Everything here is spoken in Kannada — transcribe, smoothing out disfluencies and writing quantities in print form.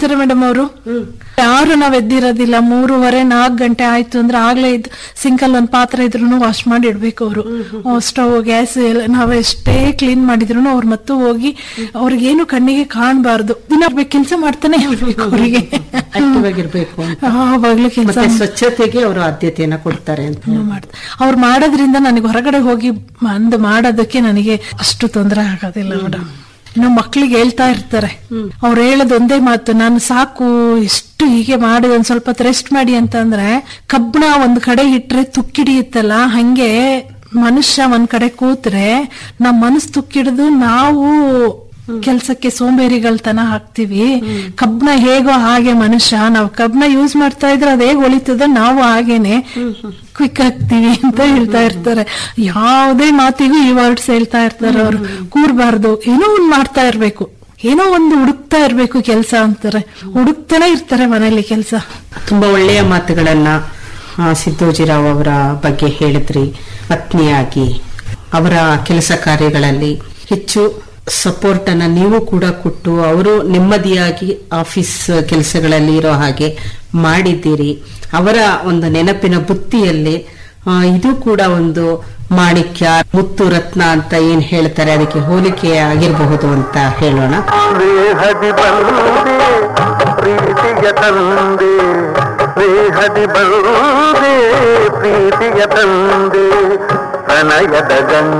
ಎದ್ದಿರ್ತಾರೆ ಮೇಡಮ್ ಅವರು. ಯಾರು ನಾವ್ ಎದ್ದಿರೋದಿಲ್ಲ. 3:30-4 ಗಂಟೆ ಆಯ್ತು ಅಂದ್ರೆ ಆಗ್ಲೇ ಇದ್ದು ಸಿಂಕಲ್ ಒಂದ್ ಪಾತ್ರೆ ಇದ್ರು ವಾಶ್ ಮಾಡಿ ಇಡ್ಬೇಕು ಅವರು. ಸ್ಟವ್ ಗ್ಯಾಸ್ ನಾವ್ ಎಷ್ಟೇ ಕ್ಲೀನ್ ಮಾಡಿದ್ರು ಅವ್ರು ಮತ್ತು ಹೋಗಿ ಅವ್ರಿಗೇನು ಕಣ್ಣಿಗೆ ಕಾಣಬಾರ್ದು. ದಿನ ಕೆಲಸ ಮಾಡ್ತಾನೆ ಇರ್ಬೇಕು ಅವರಿಗೆ. ಆಕ್ಟಿವ್ ಆಗಿರ್ಬೇಕು. ಅವಾಗ್ಲೂ ಕೆಲಸ, ಸ್ವಚ್ಛತೆಗೆ ಅವರು ಆದ್ಯತೆಯನ್ನ ಕೊಡ್ತಾರೆ ಅಂತ ಅವ್ರು ಮಾಡೋದ್ರಿಂದ ನನಗೆ ಹೊರಗಡೆ ಹೋಗಿ ಮಾಡೋದಕ್ಕೆ ನನಗೆ ಅಷ್ಟು ತೊಂದರೆ ಆಗೋದಿಲ್ಲ ಮೇಡಮ್. ನಮ್ಮ ಮಕ್ಳಿಗೆ ಹೇಳ್ತಾ ಇರ್ತಾರೆ, ಅವ್ರು ಹೇಳೋದು ಒಂದೇ ಮಾತು, ನಾನು ಸಾಕು ಎಷ್ಟು ಹೀಗೆ ಮಾಡಿ ಒಂದ್ ಸ್ವಲ್ಪ ರೆಸ್ಟ್ ಮಾಡಿ ಅಂತಂದ್ರೆ, ಕಬ್ಬಣ ಒಂದ್ ಕಡೆ ಇಟ್ರೆ ತುಕ್ಕಿಡಿಯುತ್ತಲ್ಲ, ಹಂಗೆ ಮನುಷ್ಯ ಒಂದ್ ಕಡೆ ಕೂತ್ರೆ ನಮ್ ಮನಸ್ಸು ತುಕ್ಕಿಡಿದು ನಾವು ಕೆಲ್ಸಕ್ಕೆ ಸೋಂಬೇರಿಗಳ ತನ ಹಾಕ್ತಿವಿ. ಕಬ್ನ ಹೇಗೋ ಹಾಗೆ ಮನುಷ್ಯ, ನಾವು ಕಬ್ನ ಯೂಸ್ ಮಾಡ್ತಾ ಇದ್ರೆ ಅದ್ ಹೇಗ್ ಹೊಳಿತದ ನಾವು ಹಾಗೇನೆ ಕ್ವಿಕ್ ಆಗ್ತೀವಿ ಅಂತ ಹೇಳ್ತಾ ಇರ್ತಾರೆ. ಯಾವುದೇ ಮಾತಿಗೂ ಈ ವರ್ಡ್ಸ್ ಹೇಳ್ತಾ ಇರ್ತಾರೆ ಅವರು. ಕೂರ್ಬಾರ್ದು, ಏನೋ ಒಂದ್ ಮಾಡ್ತಾ ಇರ್ಬೇಕು, ಏನೋ ಒಂದು ಹುಡುಕ್ತಾ ಇರ್ಬೇಕು ಕೆಲ್ಸ ಅಂತಾರೆ. ಹುಡುಕ್ತಾನೆ ಇರ್ತಾರೆ ಮನೇಲಿ ಕೆಲ್ಸ. ತುಂಬಾ ಒಳ್ಳೆಯ ಮಾತುಗಳನ್ನ ಸಿದ್ದೋಜಿರಾವ್ ಅವರ ಬಗ್ಗೆ ಹೇಳಿದ್ರಿ. ಪತ್ನಿಯಾಗಿ ಅವರ ಕೆಲಸ ಕಾರ್ಯಗಳಲ್ಲಿ ಹೆಚ್ಚು ಸಪೋರ್ಟ್ ಅನ್ನ ನೀವು ಕೂಡ ಕೊಟ್ಟು ಅವರು ನೆಮ್ಮದಿಯಾಗಿ ಆಫೀಸ್ ಕೆಲಸಗಳಲ್ಲಿ ಇರೋ ಹಾಗೆ ಮಾಡಿದ್ದೀರಿ. ಅವರ ಒಂದು ನೆನಪಿನ ಬುತ್ತಿಯಲ್ಲಿ ಇದು ಕೂಡ ಒಂದು ಮಾಣಿಕ್ಯ, ಮುತ್ತು, ರತ್ನ ಅಂತ ಏನ್ ಹೇಳ್ತಾರೆ ಅದಕ್ಕೆ ಹೋಲಿಕೆ ಆಗಿರಬಹುದು ಅಂತ ಹೇಳೋಣ. ಪ್ರೀತಿಯ ತಂದೆ ಪ್ರಣಯದ